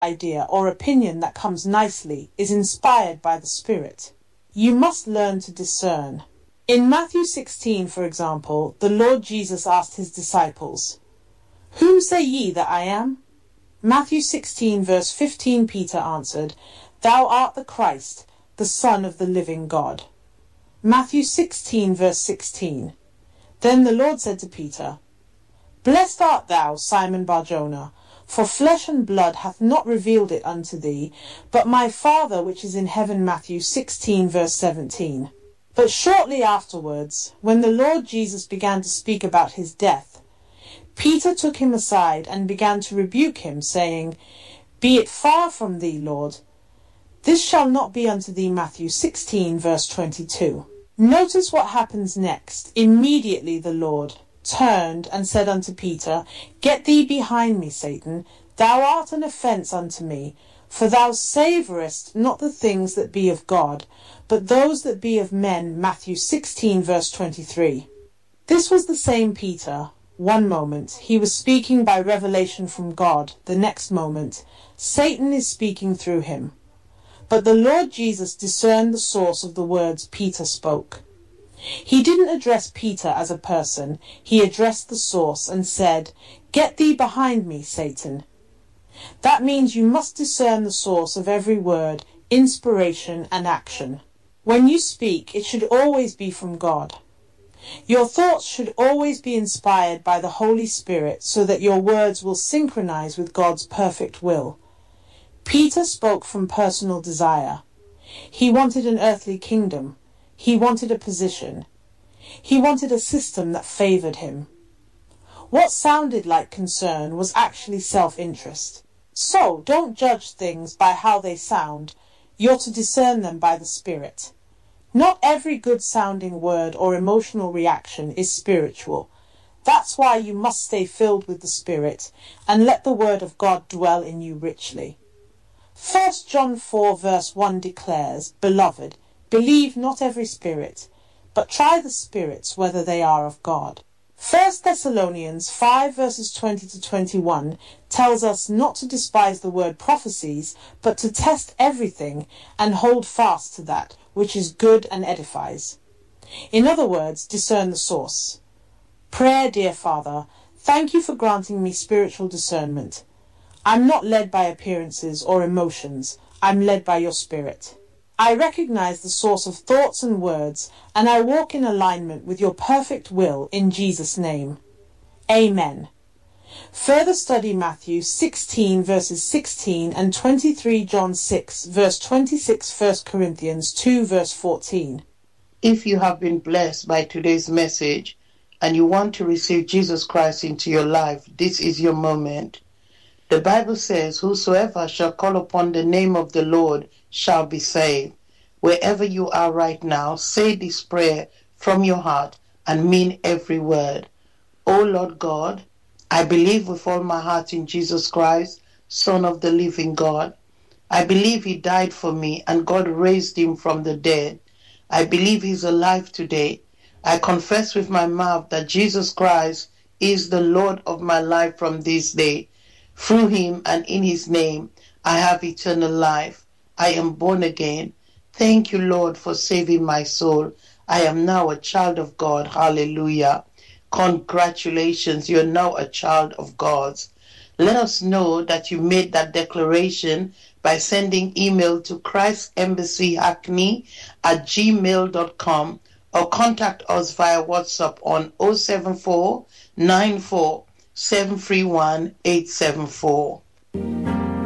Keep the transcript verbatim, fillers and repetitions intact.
idea or opinion that comes nicely is inspired by the Spirit. You must learn to discern. In Matthew sixteen, for example, the Lord Jesus asked his disciples, "Whom say ye that I am?" Matthew sixteen, verse fifteen, Peter answered, "Thou art the Christ, the Son of the living God." Matthew sixteen, verse sixteen. Then the Lord said to Peter, "Blessed art thou, Simon Bar-Jonah, for flesh and blood hath not revealed it unto thee, but my Father which is in heaven." Matthew sixteen, verse seventeen. But shortly afterwards, when the Lord Jesus began to speak about his death, Peter took him aside and began to rebuke him, saying, "Be it far from thee, Lord. This shall not be unto thee." Matthew sixteen, verse twenty-two. Notice what happens next. Immediately the Lord turned and said unto Peter, "Get thee behind me, Satan. Thou art an offence unto me, for thou savourest not the things that be of God, but those that be of men." Matthew sixteen, verse twenty-three. This was the same Peter. One moment, he was speaking by revelation from God. The next moment, Satan is speaking through him. But the Lord Jesus discerned the source of the words Peter spoke. He didn't address Peter as a person. He addressed the source and said, "Get thee behind me, Satan." That means you must discern the source of every word, inspiration and action. When you speak, it should always be from God. Your thoughts should always be inspired by the Holy Spirit so that your words will synchronize with God's perfect will. Peter spoke from personal desire. He wanted an earthly kingdom. He wanted a position. He wanted a system that favored him. What sounded like concern was actually self-interest. So, don't judge things by how they sound. You're to discern them by the Spirit. Not every good-sounding word or emotional reaction is spiritual. That's why you must stay filled with the Spirit and let the Word of God dwell in you richly. First John four verse one declares, "Beloved, believe not every spirit, but try the spirits whether they are of God." First Thessalonians five verses twenty to twenty-one tells us not to despise the word prophecies, but to test everything and hold fast to that which is good and edifies. In other words, discern the source. Prayer, dear Father, thank you for granting me spiritual discernment. I'm not led by appearances or emotions. I'm led by your Spirit. I recognize the source of thoughts and words, and I walk in alignment with your perfect will in Jesus' name. Amen. Further study Matthew sixteen verses sixteen and twenty-three John six verse twenty-six, First Corinthians two verse fourteen. If you have been blessed by today's message and you want to receive Jesus Christ into your life, this is your moment. The Bible says, "Whosoever shall call upon the name of the Lord shall be saved." Wherever you are right now, say this prayer from your heart and mean every word. O Lord God, I believe with all my heart in Jesus Christ, Son of the living God. I believe he died for me and God raised him from the dead. I believe he's alive today. I confess with my mouth that Jesus Christ is the Lord of my life from this day. Through him and in his name, I have eternal life. I am born again. Thank you, Lord, for saving my soul. I am now a child of God. Hallelujah. Congratulations, you're now a child of God's. Let us know that you made that declaration by sending email to christembassy.hackney at gmail dot com or contact us via WhatsApp on oh seven four nine four seven three one eight seven four.